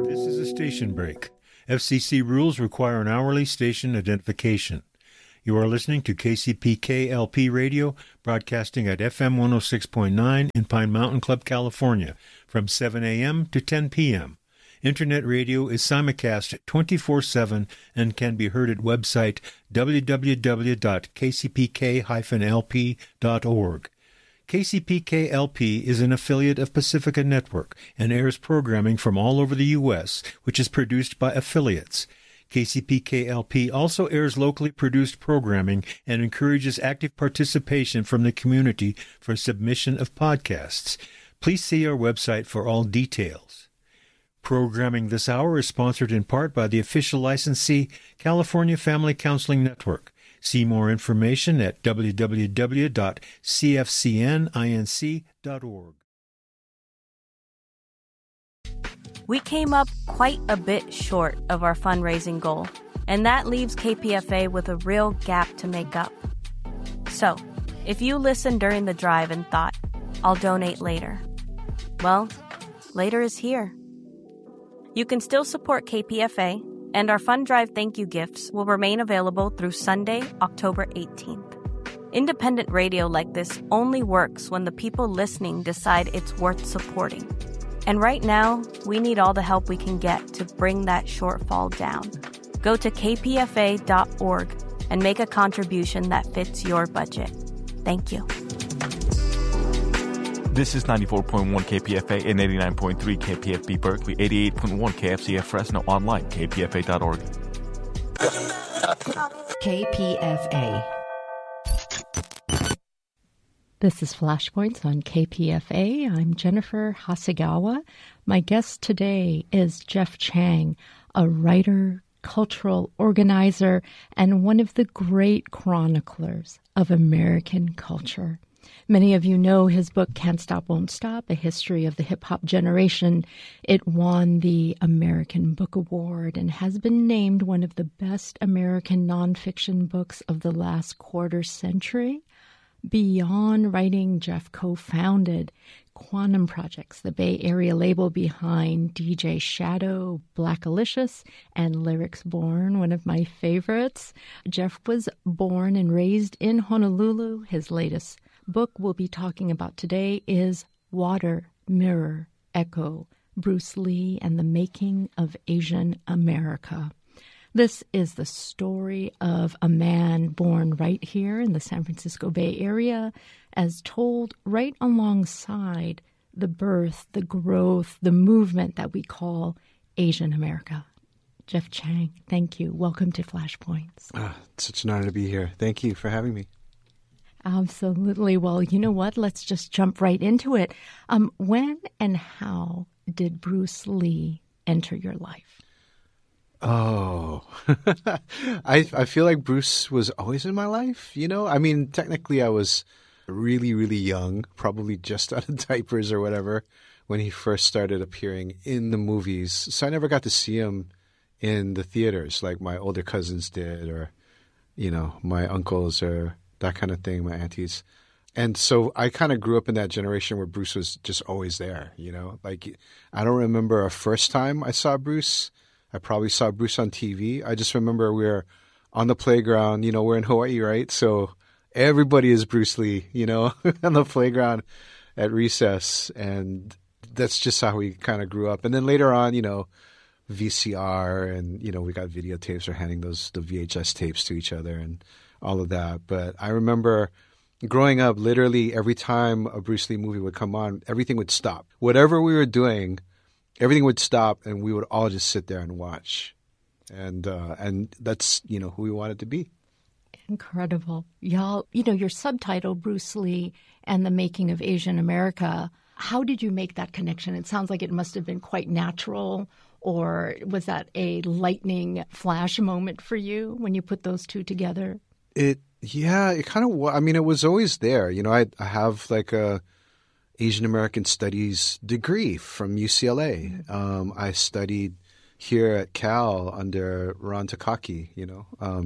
This is a station break. FCC rules require an hourly station identification. You are listening to KCPK LP Radio, broadcasting at FM 106.9 in Pine Mountain Club, California, from 7 a.m. to 10 p.m. Internet radio is simulcast 24/7 and can be heard at website www.kcpk-lp.org. KCPK-LP is an affiliate of Pacifica Network and airs programming from all over the U.S., which is produced by affiliates. KCPK-LP also airs locally produced programming and encourages active participation from the community for submission of podcasts. Please see our website for all details. Programming this hour is sponsored in part by the official licensee, California Family Counseling Network. See more information at www.cfcninc.org. We came up quite a bit short of our fundraising goal, and that leaves KPFA with a real gap to make up. So, if you listened during the drive and thought, I'll donate later, well, later is here. You can still support KPFA, and our fund drive thank you gifts will remain available through Sunday, October 18th. Independent radio like this only works when the people listening decide it's worth supporting. And right now, we need all the help we can get to bring that shortfall down. Go to kpfa.org and make a contribution that fits your budget. Thank you. This is 94.1 KPFA and 89.3 KPFB Berkeley, 88.1 KFCF Fresno, online, kpfa.org. KPFA. This is Flashpoints on KPFA. I'm Jennifer Hasegawa. My guest today is Jeff Chang, a writer, cultural organizer, and one of the great chroniclers of American culture. Many of you know his book, Can't Stop, Won't Stop, A History of the Hip-Hop Generation. It won the American Book Award and has been named one of the best American nonfiction books of the last quarter century. Beyond writing, Jeff co-founded Quantum Projects, the Bay Area label behind DJ Shadow, Blackalicious, and Lyrics Born, one of my favorites. Jeff was born and raised in Honolulu. His latest book we'll be talking about today is Water, Mirror, Echo, Bruce Lee and the Making of Asian America. This is the story of a man born right here in the San Francisco Bay Area, as told right alongside the birth, the growth, the movement that we call Asian America. Jeff Chang, thank you. Welcome to Flashpoints. It's such an honor to be here. Thank you for having me. Absolutely. Well, you know what? Let's just jump right into it. When and how did Bruce Lee enter your life? Oh, I feel like Bruce was always in my life, you know? I mean, technically I was really, really young, probably just out of diapers or whatever, when he first started appearing in the movies. So I never got to see him in the theaters like my older cousins did, or, you know, my uncles or that kind of thing, my aunties. And so I kind of grew up in that generation where Bruce was just always there, you know? Like, I don't remember a first time I saw Bruce. I probably saw Bruce on TV. I just remember we were on the playground, you know, we're in Hawaii, right? So everybody is Bruce Lee, you know, on the playground at recess. And that's just how we kind of grew up. And then later on, you know, VCR and, you know, we got videotapes or handing the VHS tapes to each other and all of that. But I remember growing up, literally every time a Bruce Lee movie would come on, everything would stop. Whatever we were doing, everything would stop and we would all just sit there and watch. And that's, you know, who we wanted to be. Incredible. Y'all, you know, your subtitle, Bruce Lee and the Making of Asian America, how did you make that connection? It sounds like it must have been quite natural, or was that a lightning flash moment for you when you put those two together? It kind of was. I mean, it was always there. You know, I have like a Asian American Studies degree from UCLA. I studied here at Cal under Ron Takaki, you know,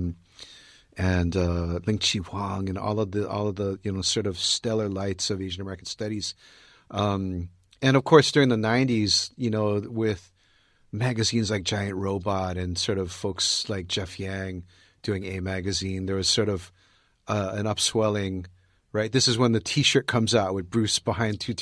and Ling Chi Huang and all of the you know, sort of stellar lights of Asian American Studies. And of course, during the 90s, you know, with magazines like Giant Robot and sort of folks like Jeff Yang doing A Magazine, there was sort of an upswelling, right? This is when the T-shirt comes out with Bruce behind two